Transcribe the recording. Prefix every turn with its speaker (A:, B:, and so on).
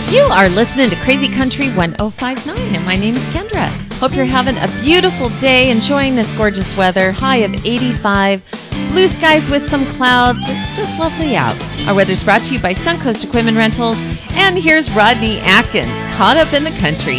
A: You are listening to Crazy Country 1059, and my name is Kendra. Hope you're having a beautiful day, enjoying this gorgeous weather. High of 85, blue skies with some clouds. It's just lovely out. Our weather's brought to you by Suncoast Equipment Rentals. And here's Rodney Atkins, Caught Up in the Country.